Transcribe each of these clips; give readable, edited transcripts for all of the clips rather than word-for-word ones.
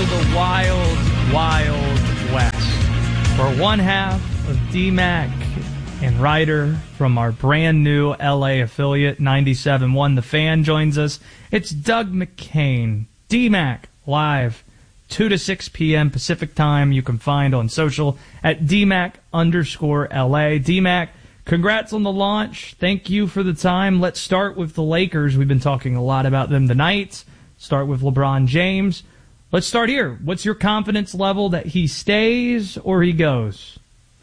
the wild, wild west. For one half of DMAC and Ryder from our brand new LA affiliate, 97.1 The Fan joins us. It's Doug McCain, DMAC live, 2 to 6 p.m. Pacific time. You can find on social at DMAC_LA. DMAC, congrats on the launch. Thank you for the time. Let's start with the Lakers. We've been talking a lot about them tonight. Start with LeBron James. Let's start here. What's your confidence level that he stays or he goes?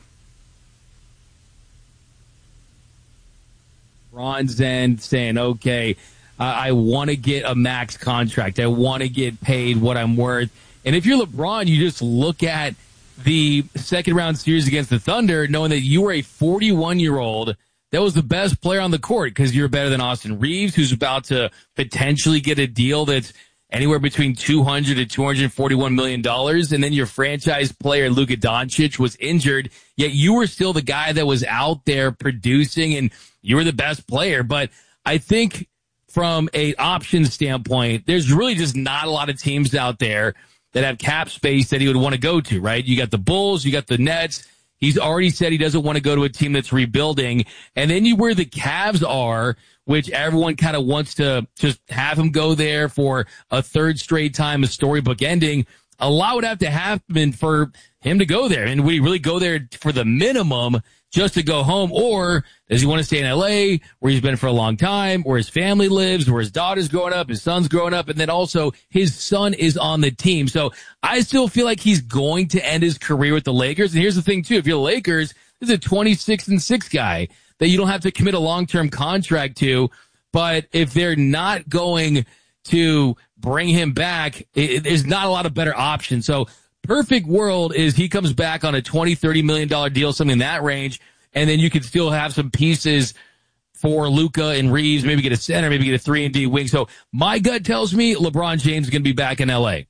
LeBron's end saying, okay, I want to get a max contract. I want to get paid what I'm worth. And if you're LeBron, you just look at the second round series against the Thunder, knowing that you were a 41-year-old that was the best player on the court because you're better than Austin Reeves, who's about to potentially get a deal that's anywhere between $200 to $241 million. And then your franchise player, Luka Doncic, was injured, yet you were still the guy that was out there producing and you were the best player. But I think from an option standpoint, there's really just not a lot of teams out there that have cap space that he would want to go to, right? You got the Bulls, you got the Nets. He's already said he doesn't want to go to a team that's rebuilding. And then you where the Cavs are, which everyone kind of wants to just have him go there for a third straight time, a storybook ending. A lot would have to happen for him to go there. And would he really go there for the minimum just to go home? Or does he want to stay in LA where he's been for a long time, where his family lives, where his daughter's growing up, his son's growing up, and then also his son is on the team. So I still feel like he's going to end his career with the Lakers. And here's the thing too. If you're the Lakers, this is a 26-6 guy that you don't have to commit a long-term contract to. But if they're not going to bring him back, there's not a lot of better options. So perfect world is he comes back on a $20-30 million deal, something in that range, and then you could still have some pieces for Luka and Reeves, maybe get a center, maybe get a 3-and-D wing. So my gut tells me LeBron James is going to be back in L.A.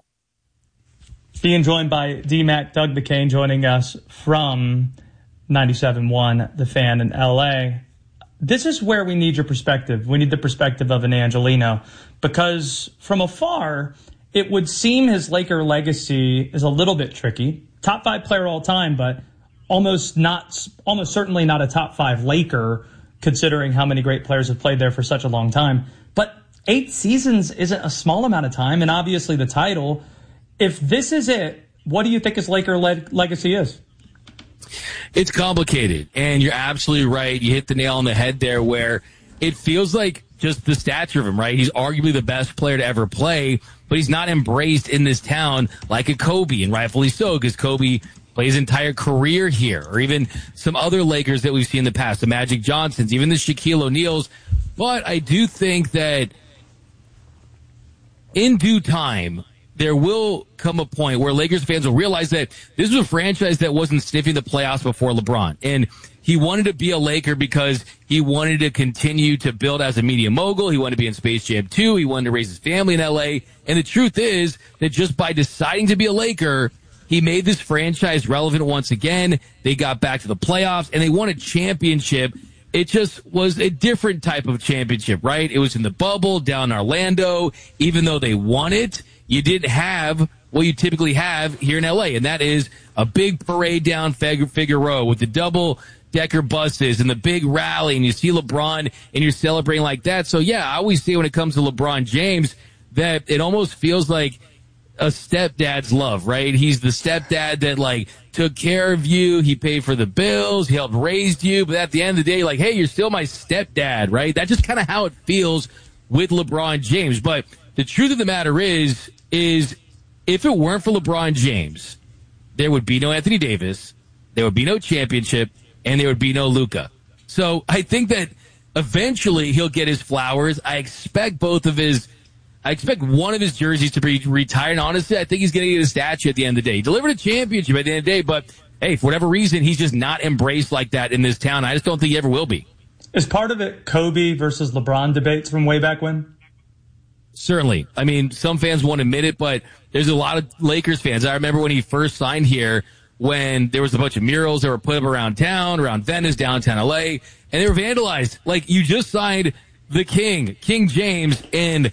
Being joined by DMAC, Doug McCain, joining us from 97.1 The Fan in L.A. This is where we need your perspective. We need the perspective of an Angelino, because from afar, it would seem his Laker legacy is a little bit tricky. Top 5 player all time, but almost certainly not a top 5 Laker, considering how many great players have played there for such a long time. But 8 seasons isn't a small amount of time, and obviously the title. If this is it, what do you think his Laker legacy is? It's complicated, and you're absolutely right. You hit the nail on the head there where it feels like just the stature of him, right? He's arguably the best player to ever play, but he's not embraced in this town like a Kobe, and rightfully so, because Kobe played his entire career here, or even some other Lakers that we've seen in the past, the Magic Johnsons, even the Shaquille O'Neals. But I do think that in due time, there will come a point where Lakers fans will realize that this was a franchise that wasn't sniffing the playoffs before LeBron. And he wanted to be a Laker because he wanted to continue to build as a media mogul. He wanted to be in Space Jam 2. He wanted to raise his family in LA. And the truth is that just by deciding to be a Laker, he made this franchise relevant once again. They got back to the playoffs and they won a championship. It just was a different type of championship, right? It was in the bubble down in Orlando. Even though they won it, you didn't have what you typically have here in LA, and that is a big parade down Figueroa with the double-decker buses and the big rally, and you see LeBron and you're celebrating like that. So, yeah, I always say when it comes to LeBron James that it almost feels like a stepdad's love, right? He's the stepdad that, like, took care of you. He paid for the bills. He helped raise you. But at the end of the day, like, hey, you're still my stepdad, right? That's just kind of how it feels with LeBron James. But the truth of the matter is if it weren't for LeBron James, there would be no Anthony Davis, there would be no championship, and there would be no Luka. So I think that eventually he'll get his flowers. I expect one of his jerseys to be retired. And honestly, I think he's going to get a statue at the end of the day. He delivered a championship at the end of the day, but hey, for whatever reason, he's just not embraced like that in this town. I just don't think he ever will be. Is part of it Kobe versus LeBron debates from way back when? Certainly. I mean, some fans won't admit it, but there's a lot of Lakers fans. I remember when he first signed here, when there was a bunch of murals that were put up around town, around Venice, downtown LA, and they were vandalized. Like, you just signed the King James, and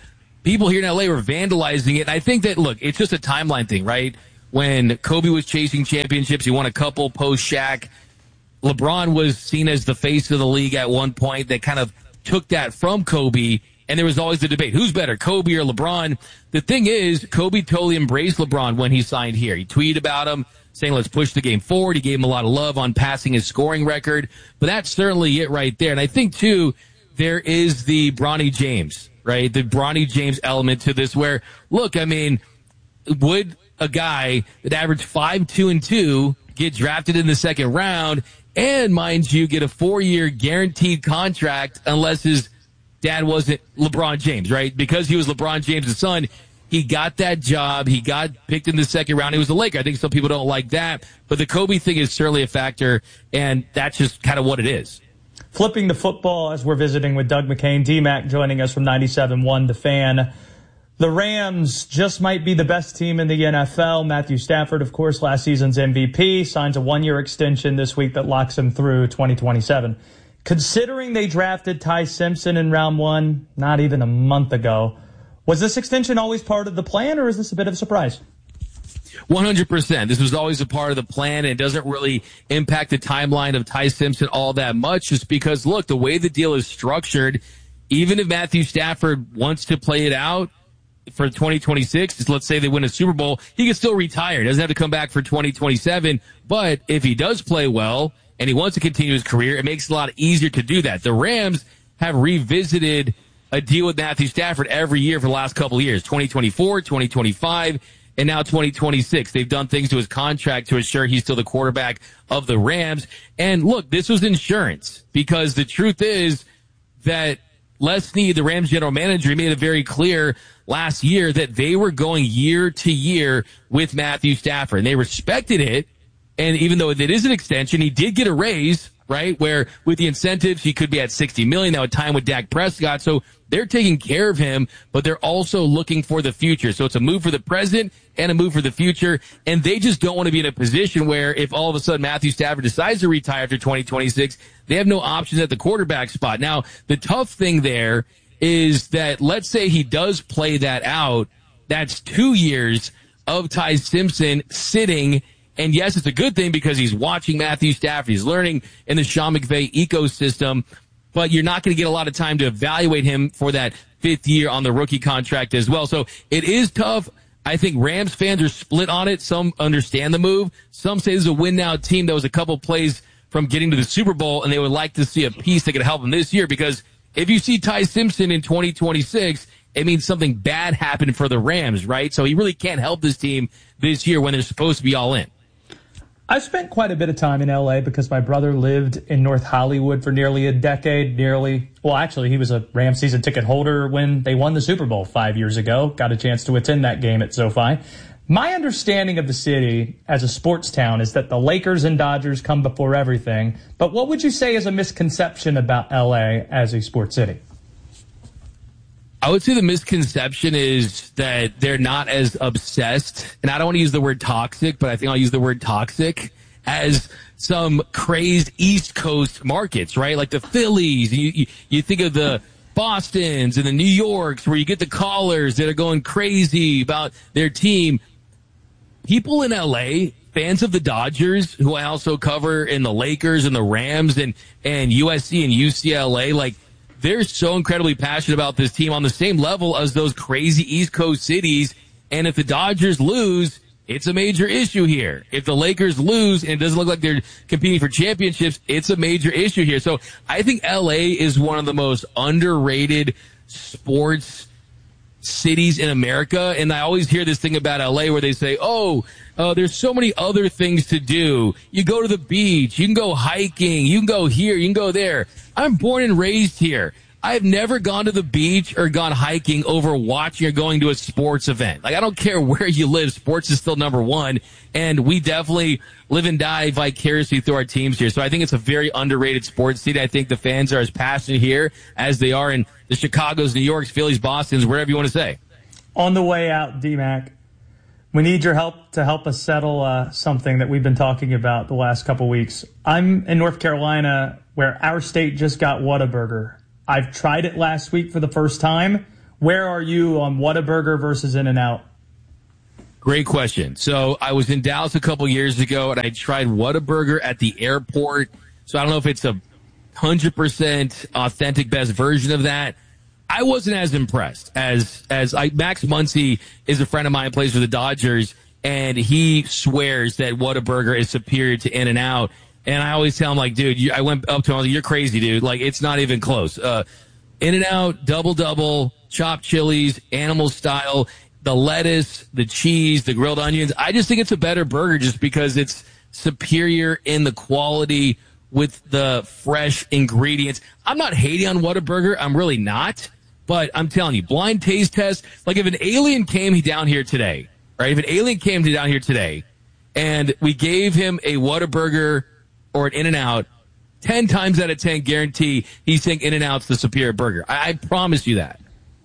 people here in LA were vandalizing it. And I think that, look, it's just a timeline thing, right? When Kobe was chasing championships, he won a couple post-Shaq. LeBron was seen as the face of the league at one point that kind of took that from Kobe. And there was always the debate, who's better, Kobe or LeBron? The thing is, Kobe totally embraced LeBron when he signed here. He tweeted about him, saying, let's push the game forward. He gave him a lot of love on passing his scoring record. But that's certainly it right there. And I think, too, there is the Bronny James, right? The Bronny James element to this where, look, I mean, would a guy that averaged 5-2-2 get drafted in the second round and, mind you, get a 4-year guaranteed contract unless his dad wasn't LeBron James, right? Because he was LeBron James' son, he got that job. He got picked in the second round. He was a Laker. I think some people don't like that. But the Kobe thing is certainly a factor, and that's just kind of what it is. Flipping the football as we're visiting with Doug McCain, D-Mac joining us from 97.1 The Fan. The Rams just might be the best team in the NFL. Matthew Stafford, of course, last season's MVP, signs a 1-year extension this week that locks him through 2027. Considering they drafted Ty Simpson in round 1 not even a month ago, was this extension always part of the plan, or is this a bit of a surprise? 100%. This was always a part of the plan, and it doesn't really impact the timeline of Ty Simpson all that much, just because, look, the way the deal is structured, even if Matthew Stafford wants to play it out for 2026, let's say they win a Super Bowl, he can still retire. He doesn't have to come back for 2027. But if he does play well and he wants to continue his career, it makes it a lot easier to do that. The Rams have revisited a deal with Matthew Stafford every year for the last couple of years, 2024, 2025, and now 2026. They've done things to his contract to ensure he's still the quarterback of the Rams. And look, this was insurance, because the truth is that Les Snead, the Rams general manager, made it very clear last year that they were going year to year with Matthew Stafford, and they respected it. And even though it is an extension, he did get a raise, right? Where with the incentives, he could be at $60 million. That would time with Dak Prescott. So they're taking care of him, but they're also looking for the future. So it's a move for the present and a move for the future. And they just don't want to be in a position where if all of a sudden Matthew Stafford decides to retire after 2026, they have no options at the quarterback spot. Now, the tough thing there is that let's say he does play that out. That's 2 years of Ty Simpson sitting. And yes, it's a good thing because he's watching Matthew Stafford. He's learning in the Sean McVay ecosystem. But you're not going to get a lot of time to evaluate him for that 5th year on the rookie contract as well. So it is tough. I think Rams fans are split on it. Some understand the move. Some say this is a win-now team that was a couple plays from getting to the Super Bowl, and they would like to see a piece that could help them this year, because if you see Ty Simpson in 2026, it means something bad happened for the Rams, right? So he really can't help this team this year when they're supposed to be all in. I spent quite a bit of time in L.A. because my brother lived in North Hollywood for nearly a decade. Actually, he was a Rams season ticket holder when they won the Super Bowl 5 years ago. Got a chance to attend that game at SoFi. My understanding of the city as a sports town is that the Lakers and Dodgers come before everything. But what would you say is a misconception about L.A. as a sports city? I would say the misconception is that they're not as obsessed, and I don't want to use the word toxic, but I think I'll use the word toxic, as some crazed East Coast markets, right? Like the Phillies. You think of the Bostons and the New Yorks, where you get the callers that are going crazy about their team. People in LA, fans of the Dodgers, who I also cover, in the Lakers and the Rams and USC and UCLA, like, they're so incredibly passionate about this team on the same level as those crazy East Coast cities. And if the Dodgers lose, it's a major issue here. If the Lakers lose and it doesn't look like they're competing for championships, it's a major issue here. So I think LA is one of the most underrated sports cities in America. And I always hear this thing about LA where they say, there's so many other things to do. You go to the beach, you can go hiking, you can go here, you can go there. I'm born and raised here. I've never gone to the beach or gone hiking over watching or going to a sports event. Like, I don't care where you live, sports is still number one. And we definitely live and die vicariously through our teams here. So I think it's a very underrated sports city. I think the fans are as passionate here as they are in the Chicagos, New Yorks, Phillies, Bostons, wherever you want to say. On the way out, D-Mac, we need your help to help us settle something that we've been talking about the last couple weeks. I'm in North Carolina, where our state just got Whataburger. I've tried it last week for the first time. Where are you on Whataburger versus In-N-Out? Great question. So I was in Dallas a couple years ago, and I tried Whataburger at the airport. So I don't know if it's 100% authentic best version of that. I wasn't as impressed as Max Muncy is a friend of mine, plays for the Dodgers, and he swears that Whataburger is superior to In-N-Out. And I always tell him, like, dude, I went up to him, I was like, you're crazy, dude. Like, it's not even close. In-N-Out, double, chopped chilies, animal style, the lettuce, the cheese, the grilled onions. I just think it's a better burger just because it's superior in the quality with the fresh ingredients. I'm not hating on Whataburger. I'm really not. But I'm telling you, blind taste test, like if an alien came down here today, right? If an alien came down here today and we gave him a Whataburger or an In-N-Out, 10 times out of 10 guarantee he's saying In-N-Out's the superior burger. I promise you that.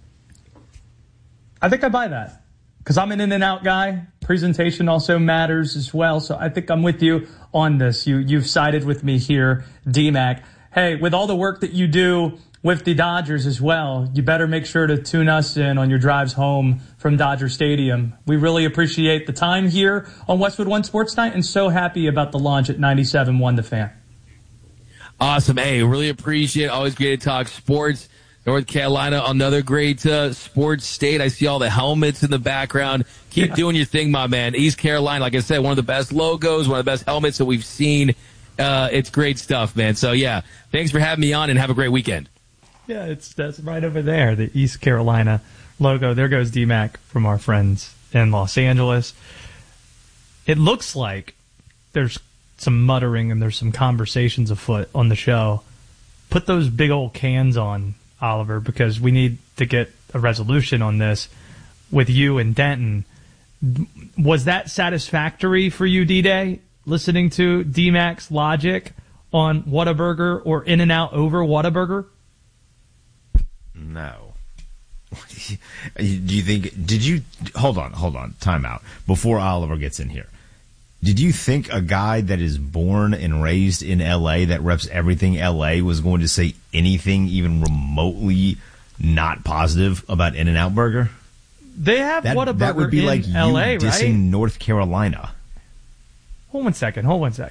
I think I buy that because I'm an In-N-Out guy. Presentation also matters as well. So I think I'm with you on this. You've sided with me here, D-Mac. Hey, with all the work that you do with the Dodgers as well, you better make sure to tune us in on your drives home from Dodger Stadium. We really appreciate the time here on Westwood One Sports Night and so happy about the launch at 97.1 The Fan. Awesome. Hey, really appreciate it. Always great to talk sports. North Carolina, another great sports state. I see all the helmets in the background. Keep doing your thing, my man. East Carolina, like I said, one of the best logos, one of the best helmets that we've seen. It's great stuff, man. So, yeah, thanks for having me on, and have a great weekend. Yeah, that's right over there, the East Carolina logo. There goes D-Mac from our friends in Los Angeles. It looks like there's some muttering and there's some conversations afoot on the show. Put those big old cans on, Oliver, because we need to get a resolution on this with you and Denton. Was that satisfactory for you, D-Day, listening to D-Mac's logic on Whataburger or In-N-Out over Whataburger? No. Do you think, hold on, time out, before Oliver gets in here. Did you think a guy that is born and raised in L.A. that reps everything L.A. was going to say anything even remotely not positive about In-N-Out Burger? They have Whataburger that would be in like you L.A., dissing right? North Carolina. Hold one sec.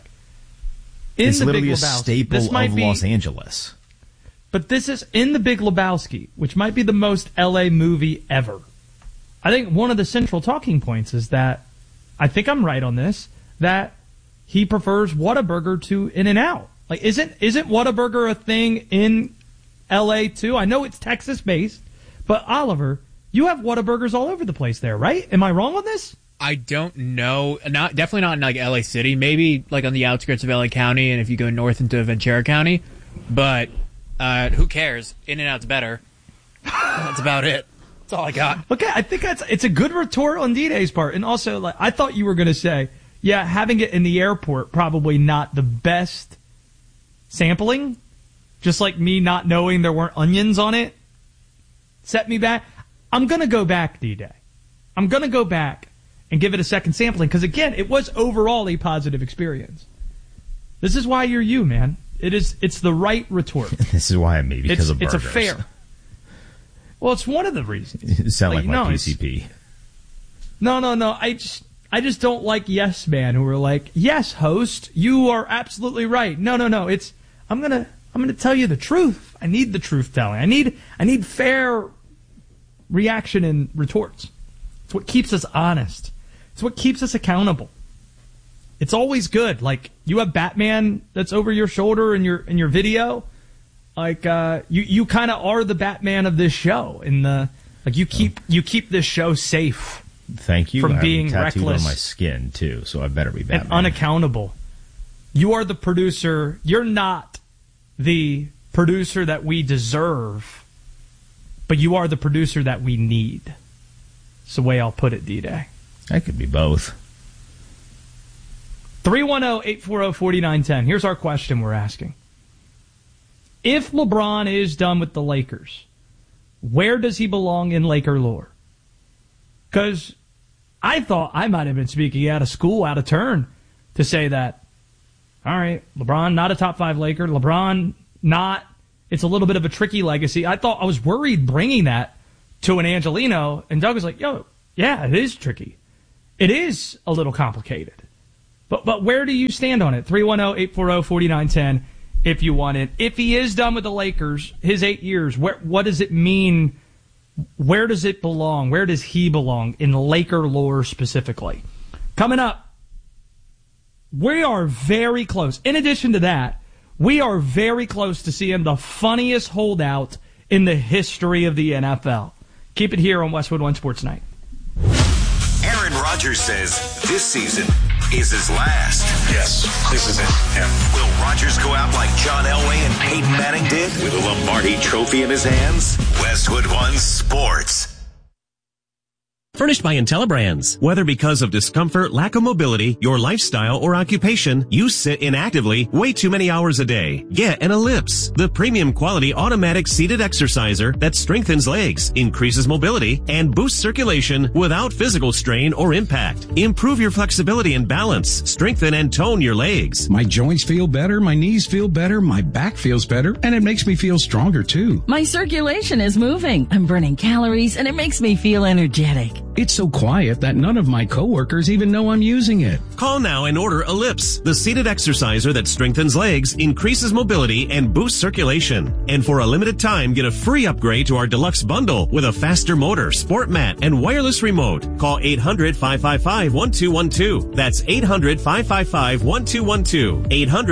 It's literally a staple of Los Angeles. But this is in The Big Lebowski, which might be the most L.A. movie ever. I think one of the central talking points is that, I think I'm right on this, that he prefers Whataburger to In-N-Out. Like, isn't Whataburger a thing in L.A. too? I know it's Texas-based, but Oliver, you have Whataburgers all over the place there, right? Am I wrong on this? I don't know. Definitely not in like L.A. City. Maybe like on the outskirts of L.A. County, and if you go north into Ventura County. But who cares? In-N-Out's better. That's about it. That's all I got. Okay, I think it's a good retort on D-Day's part. And also, like, I thought you were going to say, yeah, having it in the airport, probably not the best sampling. Just like me not knowing there weren't onions on it set me back. I'm going to go back, D-Day. I'm going to go back and give it a second sampling. Because, again, it was overall a positive experience. This is why you're you, man. It's the right retort. This is why I'm me, because of burgers. It's a fair. Well, it's one of the reasons. You sound like my PCP. No. I just don't like yes man who are like, yes, host, you are absolutely right. No. I'm gonna tell you the truth. I need the truth telling. I need fair reaction and retorts. It's what keeps us honest. It's what keeps us accountable. It's always good. Like, you have Batman that's over your shoulder in your video. Like, you kind of are the Batman of this show. You keep this show safe. Thank you. From being tattooed reckless on my skin too, so I better be Batman. And unaccountable. You are the producer. You're not the producer that we deserve, but you are the producer that we need. It's the way I'll put it, D-Day. I could be both. 310-840-4910. Here's our question we're asking. If LeBron is done with the Lakers, where does he belong in Laker lore? Because I thought I might have been speaking out of school, out of turn, to say that, all right, LeBron, not a top 5 Laker. LeBron, not. It's a little bit of a tricky legacy. I was worried bringing that to an Angelino, and Doug was like, yo, yeah, it is tricky. It is a little complicated. But where do you stand on it? 310-840-4910 if you want it. If he is done with the Lakers, his 8 years, what does it mean? Where does it belong? Where does he belong in Laker lore specifically? Coming up, we are very close. In addition to that, we are very close to seeing the funniest holdout in the history of the NFL. Keep it here on Westwood One Sports Night. Aaron Rodgers says this season is his last. Yes, this is it. Yeah. Will Rodgers go out like John Elway and Peyton Manning did with a Lombardi trophy in his hands? Westwood One Sports. Furnished by IntelliBrands. Whether because of discomfort, lack of mobility, your lifestyle, or occupation, you sit inactively way too many hours a day. Get an Ellipse, the premium quality automatic seated exerciser that strengthens legs, increases mobility, and boosts circulation without physical strain or impact. Improve your flexibility and balance. Strengthen and tone your legs. My joints feel better, my knees feel better, my back feels better, and it makes me feel stronger too. My circulation is moving. I'm burning calories, and it makes me feel energetic. It's so quiet that none of my coworkers even know I'm using it. Call now and order Ellipse, the seated exerciser that strengthens legs, increases mobility, and boosts circulation. And for a limited time, get a free upgrade to our deluxe bundle with a faster motor, sport mat, and wireless remote. Call 800-555-1212. That's 800-555-1212.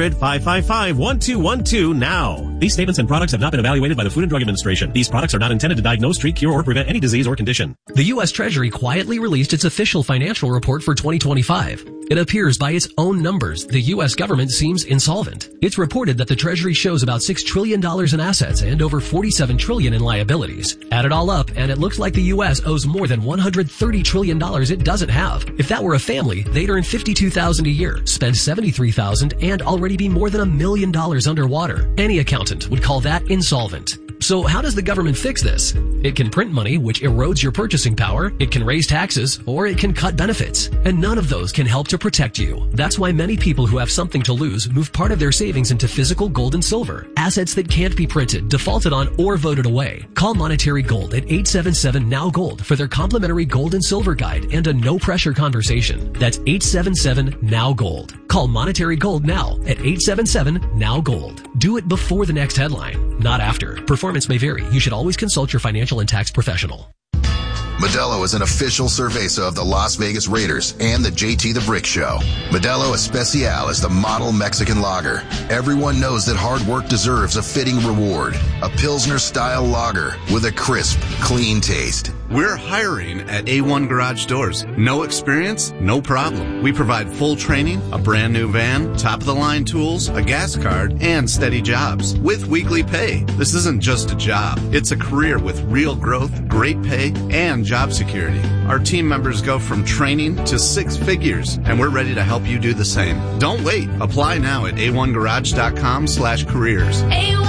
800-555-1212 now. These statements and products have not been evaluated by the Food and Drug Administration. These products are not intended to diagnose, treat, cure, or prevent any disease or condition. The U.S. Treasury quietly released its official financial report for 2025. It appears by its own numbers, the U.S. government seems insolvent. It's reported that the Treasury shows about $6 trillion in assets and over $47 trillion in liabilities. Add it all up, and it looks like the U.S. owes more than $130 trillion it doesn't have. If that were a family, they'd earn $52,000 a year, spend $73,000, and already be more than $1 million underwater. Any accountant would call that insolvent. So how does the government fix this? It can print money, which erodes your purchasing power. It can raise taxes, or it can cut benefits. And none of those can help to protect you. That's why many people who have something to lose move part of their savings into physical gold and silver. Assets that can't be printed, defaulted on, or voted away. Call Monetary Gold at 877-NOW-GOLD for their complimentary gold and silver guide and a no-pressure conversation. That's 877-NOW-GOLD. Call Monetary Gold now at 877-NOW-GOLD. Do it before the next headline, not after. Performance may vary. You should always consult your financial and tax professional. Modelo is an official cerveza of the Las Vegas Raiders and the JT the Brick Show. Modelo Especial is the model Mexican lager. Everyone knows that hard work deserves a fitting reward. A Pilsner-style lager with a crisp, clean taste. We're hiring at A1 Garage Doors. No experience? No problem. We provide full training, a brand new van, top-of-the-line tools, a gas card, and steady jobs with weekly pay. This isn't just a job. It's a career with real growth, great pay, and job security. Our team members go from training to 6 figures, and we're ready to help you do the same. Don't wait. Apply now at a1garage.com/careers.